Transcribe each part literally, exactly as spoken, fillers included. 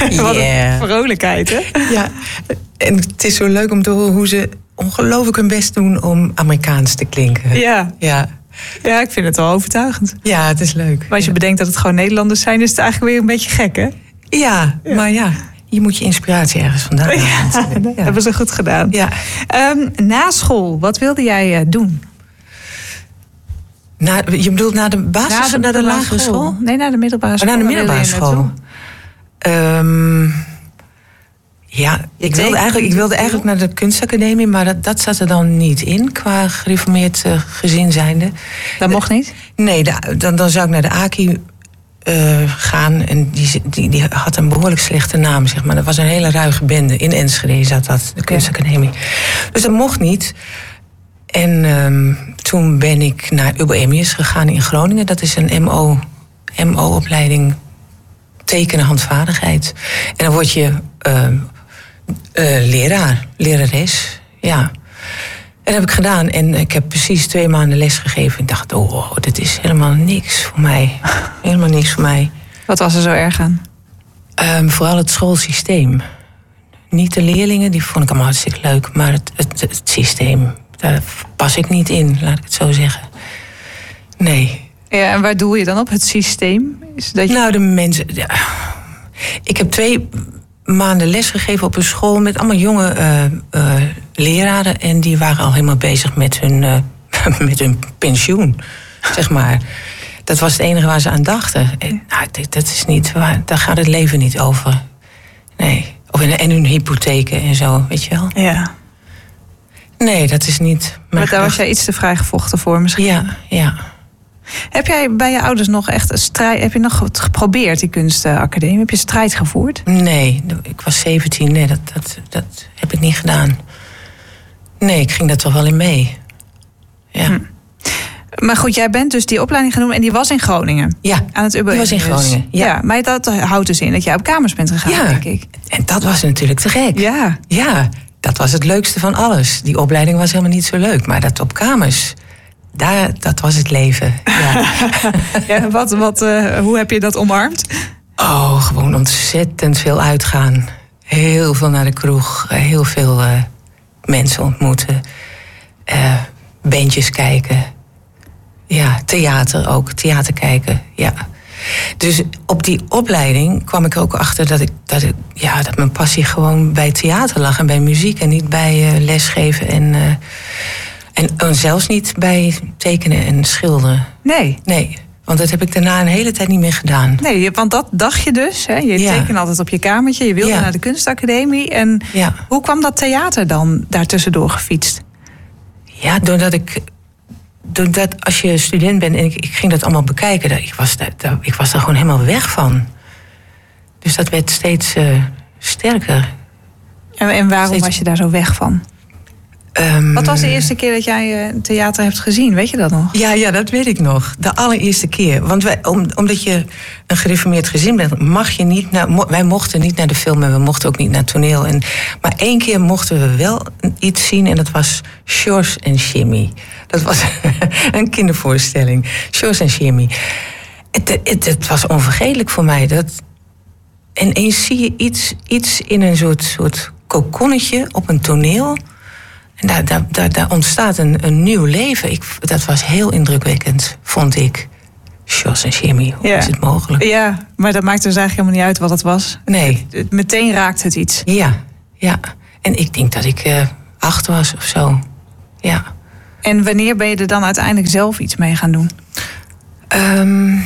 Wat een vrolijkheid, hè? Ja, en het is zo leuk om te horen hoe ze ongelooflijk hun best doen om Amerikaans te klinken. Ja. Ja. Ja, ik vind het wel overtuigend. Ja, het is leuk. Maar als je ja. bedenkt dat het gewoon Nederlanders zijn, is het eigenlijk weer een beetje gek, hè? Ja, ja. maar ja, je moet je inspiratie ergens vandaan halen. Ja, dat ja. hebben ze goed gedaan. Ja. Um, na school, wat wilde jij uh, doen? Na, je bedoelt naar de basis na de, of naar de lagere school? school? Nee, naar de middelbare school. Oh, naar de middelbare school. Um, ja, ik wilde, eigenlijk, ik wilde eigenlijk naar de kunstacademie, maar dat, dat zat er dan niet in qua gereformeerd uh, gezin zijnde. Dat mocht niet? Nee, de, dan, dan zou ik naar de A K I uh, gaan en die, die, die had een behoorlijk slechte naam, zeg maar. Dat was een hele ruige bende. In Enschede zat dat, de kunstacademie. Ja. Dus dat mocht niet. En um, toen ben ik naar Ubbe Emius gegaan in Groningen. Dat is een M O-opleiding tekenen handvaardigheid. En dan word je uh, uh, leraar, lerares. Ja. En dat heb ik gedaan. En ik heb precies twee maanden les gegeven. Ik dacht, oh, dit is helemaal niks voor mij. Helemaal niks voor mij. Wat was er zo erg aan? Um, vooral het schoolsysteem. Niet de leerlingen, die vond ik allemaal hartstikke leuk. Maar het, het, het systeem, daar pas ik niet in, laat ik het zo zeggen. Nee. Ja, en waar doe je dan op? Het systeem? Is dat je... Nou, de mensen... Ja. Ik heb twee maanden les gegeven op een school met allemaal jonge uh, uh, leraren. En die waren al helemaal bezig met hun, uh, met hun pensioen, zeg maar. Dat was het enige waar ze aan dachten. En, nou, dat is niet waar, daar gaat het leven niet over. Nee. Of in, en hun hypotheken en zo, weet je wel. Ja. Nee, dat is niet... Maar daar was jij iets te vrijgevochten voor misschien? Ja, ja. Heb jij bij je ouders nog echt een strijd... Heb je nog geprobeerd, die kunstacademie? Heb je strijd gevoerd? Nee, ik was zeventien. Nee, dat, dat, dat heb ik niet gedaan. Nee, ik ging daar toch wel in mee. Ja. Hm. Maar goed, jij bent dus die opleiding genoemd en die was in Groningen. Ja, aan het U B die was in Groningen. Ja. ja, maar dat houdt dus in dat jij op kamers bent gegaan, ja, denk ik. En dat was natuurlijk te gek. Ja. Ja, dat was het leukste van alles. Die opleiding was helemaal niet zo leuk, maar dat op kamers... Daar, dat was het leven. Ja. ja, wat, wat, uh, hoe heb je dat omarmd? Oh, gewoon ontzettend veel uitgaan. Heel veel naar de kroeg. Heel veel uh, mensen ontmoeten. Uh, bandjes kijken. Ja, theater ook. Theater kijken, ja. Dus op die opleiding kwam ik ook achter dat, ik, dat, ik, ja, dat mijn passie gewoon bij theater lag. En bij muziek en niet bij uh, lesgeven en... Uh, En, en zelfs niet bij tekenen en schilderen. Nee. Nee, want dat heb ik daarna een hele tijd niet meer gedaan. Nee, want dat dacht je dus. Hè? Je ja. tekende altijd op je kamertje. Je wilde ja. naar de kunstacademie. En ja. hoe kwam dat theater dan daartussendoor gefietst? Ja, doordat ik... Doordat als je student bent en ik, ik ging dat allemaal bekijken... Dat, ik, was daar, ik was daar gewoon helemaal weg van. Dus dat werd steeds uh, sterker. En, en waarom steeds... was je daar zo weg van? Um, Wat was de eerste keer dat jij uh, theater hebt gezien? Weet je dat nog? Ja, ja, dat weet ik nog. De allereerste keer. Want wij, om, omdat je een gereformeerd gezin bent... mag je niet naar... Mo- wij mochten niet naar de film en we mochten ook niet naar het toneel. En, maar één keer mochten we wel iets zien... en dat was Sjors en Jimmy. Dat was een kindervoorstelling. Sjors en Jimmy. Het, het, het was onvergetelijk voor mij. Dat, en eens zie je iets, iets in een soort, soort kokonnetje op een toneel... En daar, daar, daar, daar ontstaat een, een nieuw leven. Ik, dat was heel indrukwekkend, vond ik. Sjors en Jimmy, hoe ja. is het mogelijk? Ja, maar dat maakt dus eigenlijk helemaal niet uit wat het was. Nee. Het, het, meteen raakt het iets. Ja, ja. En ik denk dat ik uh, acht was of zo. Ja. En wanneer ben je er dan uiteindelijk zelf iets mee gaan doen? Um,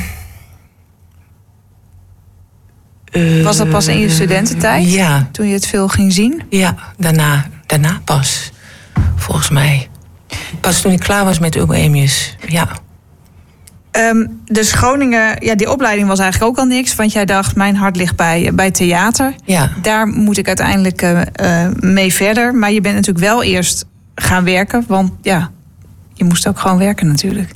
uh, was dat pas in je studententijd? Ja. Toen je het veel ging zien? Ja, daarna, daarna pas. Volgens mij. Pas toen ik klaar was met Ubbe Emius, ja. Um, dus Groningen, ja, die opleiding was eigenlijk ook al niks. Want jij dacht, mijn hart ligt bij, bij theater. Ja. Daar moet ik uiteindelijk uh, uh, mee verder. Maar je bent natuurlijk wel eerst gaan werken. Want ja, je moest ook gewoon werken natuurlijk.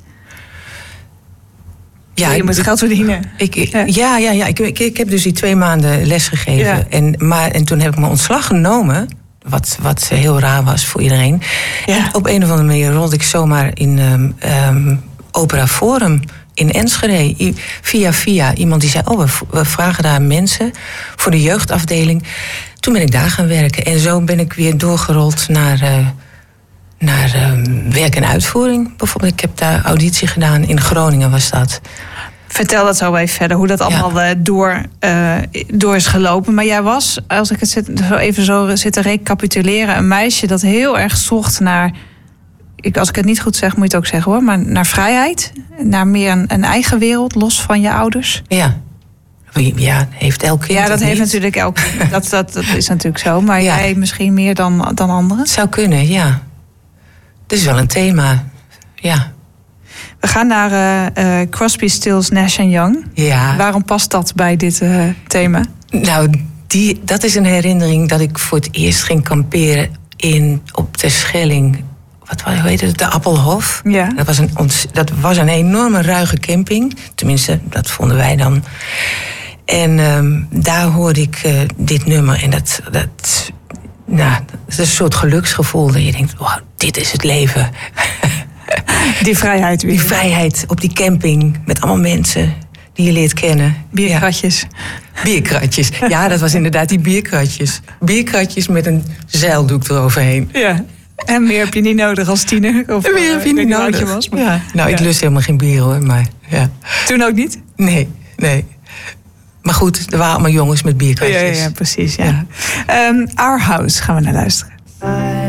Ja, je ik, moet geld verdienen. Ik, ik, ja, ja, ja. ja. Ik, ik, ik heb dus die twee maanden les gegeven. Ja. En, maar, en toen heb ik mijn ontslag genomen... Wat, wat heel raar was voor iedereen. Ja. En op een of andere manier rolde ik zomaar in um, um, Opera Forum in Enschede. I- Via via. Iemand die zei, oh, we, v- we vragen daar mensen voor de jeugdafdeling. Toen ben ik daar gaan werken. En zo ben ik weer doorgerold naar, uh, naar uh, werk en uitvoering. Bijvoorbeeld, ik heb daar auditie gedaan. In Groningen was dat. Vertel dat zo even verder, hoe dat allemaal ja. door, uh, door is gelopen. Maar jij was, als ik het zit, zo even zo zit te recapituleren... een meisje dat heel erg zocht naar... Ik, als ik het niet goed zeg, moet je het ook zeggen hoor... maar naar vrijheid, naar meer een, een eigen wereld, los van je ouders. Ja, ja heeft elk kind. Ja, dat heeft niet. natuurlijk elk kind. dat, dat, dat is natuurlijk zo. Maar ja. jij misschien meer dan, dan anderen? Het zou kunnen, ja. Het is wel een thema, ja. We gaan naar uh, uh, Crosby, Stills, Nash en Young. Ja. Waarom past dat bij dit uh, thema? Nou, die, dat is een herinnering dat ik voor het eerst ging kamperen in, op de Schelling. Wat hoe heet het? De Appelhof. Ja. Dat was, een, dat was een enorme ruige camping. Tenminste, dat vonden wij dan. En um, daar hoorde ik uh, dit nummer. En dat, dat, nou, dat is een soort geluksgevoel. Dat je denkt, wow, dit is het leven. Die vrijheid weer. Die vrijheid op die camping met allemaal mensen die je leert kennen. Bierkratjes. Ja. Bierkratjes. Ja, dat was inderdaad die bierkratjes. Bierkratjes met een zeildoek eroverheen. Ja. En meer heb je niet nodig als tiener? Of en meer heb je niet nodig. Je was, maar... ja. Nou, ja. ik lust helemaal geen bier hoor, maar ja. Toen ook niet? Nee, nee. Maar goed, er waren allemaal jongens met bierkratjes. Ja, ja, ja precies. Ja. Ja. Um, Our House gaan we naar luisteren.